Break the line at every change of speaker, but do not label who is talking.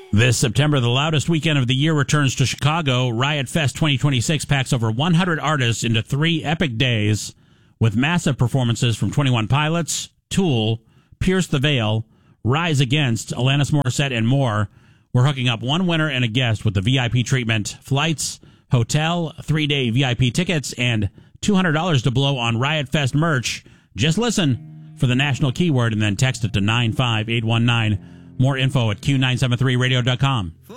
This September, the loudest weekend of the year returns to Chicago. Riot Fest 2026 packs over 100 artists into 3 epic days with massive performances from 21 Pilots, Tool, Pierce the Veil, Rise Against, Alanis Morissette, and more. We're hooking up one winner and a guest with the VIP treatment, flights, hotel, 3-day VIP tickets, and $200 to blow on Riot Fest merch. Just listen for the national keyword and then text it to 95819. More info at Q973radio.com.